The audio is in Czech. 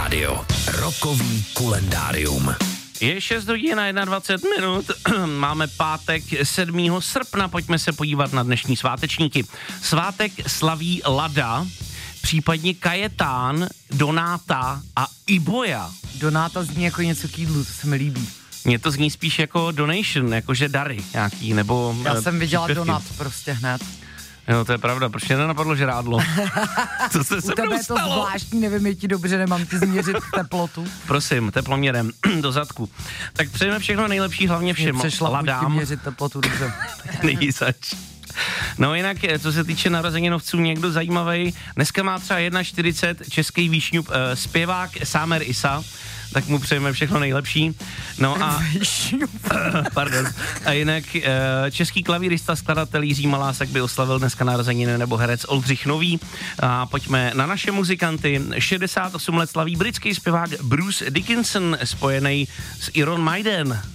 rádio. Rockový kalendárium. Je 6 hodin a 21 minut, máme pátek 7. srpna, pojďme se podívat na dnešní svátečníky. Svátek slaví Lada, případně Kajetán, Donáta a Iboja. Donáta zní jako něco k jídlu, to se mi líbí. Mně to zní spíš jako donation, jakože dary nějaký, nebo... Já jsem viděla donat prostě hned. Jo, to je pravda, proč mě nenapadlo žrádlo? Co se se mnou je to stalo? zvláštní, nevím, je ti dobře, nemám ti změřit teplotu. Prosím, teploměrem do zadku. Tak přejeme všechno nejlepší, hlavně všem ladám. měřit teplotu, dobře. Není zač. No jinak, co se týče narozeninovců, někdo zajímavý. Dneska má třeba 1,40 český výšňub, zpěvák Sámer Isa, tak mu přejeme všechno nejlepší. No a... Pardon. A jinak český klavírista, skladatel Jiří Malásek by oslavil dneska narozeniny, nebo herec Oldřich Nový. A pojďme na naše muzikanty. 68 let slaví britský zpěvák Bruce Dickinson, spojený s Iron Maiden.